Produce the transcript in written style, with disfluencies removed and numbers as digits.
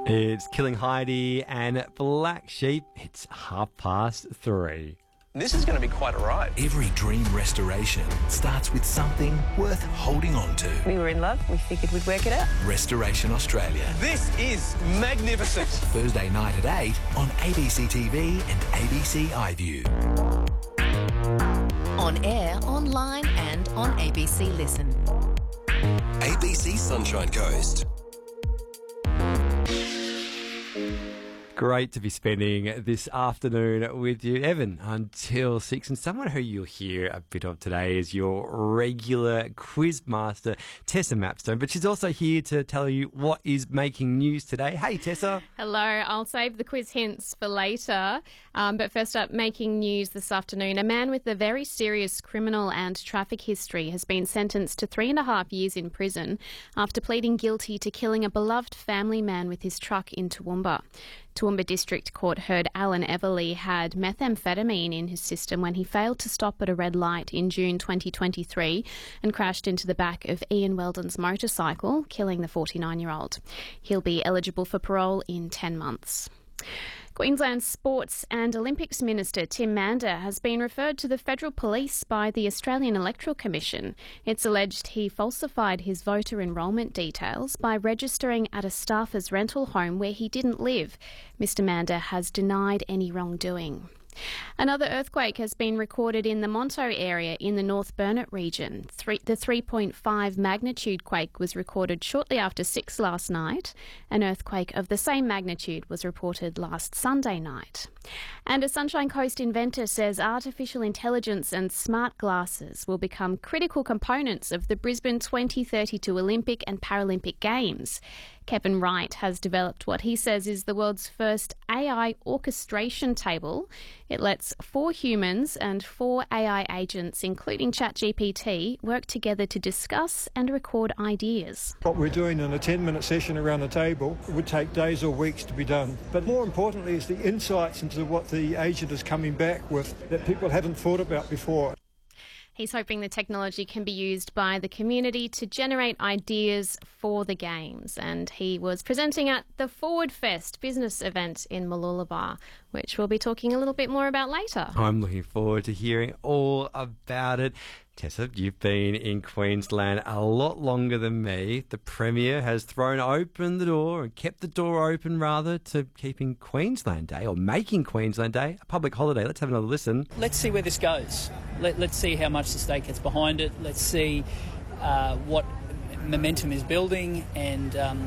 It's Killing Heidi and Black Sheep. It's 3:30. This is going to be quite a ride. Every dream restoration starts with something worth holding on to. We were in love. We figured we'd work it out. Restoration Australia. This is magnificent. Thursday night at 8 on ABC TV and ABC iView. On air, online and on ABC Listen. ABC Sunshine Coast. Great to be spending this afternoon with you, Evan, until 6. And someone who you'll hear a bit of today is your regular quiz master, Tessa Mapstone. But she's also here to tell you what is making news today. Hey, Tessa. Hello. I'll save the quiz hints for later. But first up, making news this afternoon. A man with a very serious criminal and traffic history has been sentenced to 3.5 years in prison after pleading guilty to killing a beloved family man with his truck in Toowoomba. Toowoomba District Court heard Alan Everly had methamphetamine in his system when he failed to stop at a red light in June 2023 and crashed into the back of Ian Weldon's motorcycle, killing the 49-year-old. He'll be eligible for parole in 10 months. Queensland Sports and Olympics Minister Tim Mander has been referred to the Federal Police by the Australian Electoral Commission. It's alleged he falsified his voter enrolment details by registering at a staffer's rental home where he didn't live. Mr Mander has denied any wrongdoing. Another earthquake has been recorded in the Monto area in the North Burnett region. The 3.5 magnitude quake was recorded shortly after 6 last night. An earthquake of the same magnitude was reported last Sunday night. And a Sunshine Coast inventor says artificial intelligence and smart glasses will become critical components of the Brisbane 2032 Olympic and Paralympic Games. Kevin Wright has developed what he says is the world's first AI orchestration table. It lets 4 humans and 4 AI agents, including ChatGPT, work together to discuss and record ideas. What we're doing in a 10-minute session around the table would take days or weeks to be done. But more importantly is the insights into what the agent is coming back with that people hadn't thought about before. He's hoping the technology can be used by the community to generate ideas for the Games. And he was presenting at the Forward Fest business event in Mooloolaba, which we'll be talking a little bit more about later. I'm looking forward to hearing all about it. Tessa, you've been in Queensland a lot longer than me. The Premier has thrown open the door and kept the door open, rather, to keeping Queensland Day, or making Queensland Day, a public holiday. Let's have another listen. Let's see where this goes. Let's see how much the state gets behind it. Let's see what momentum is building and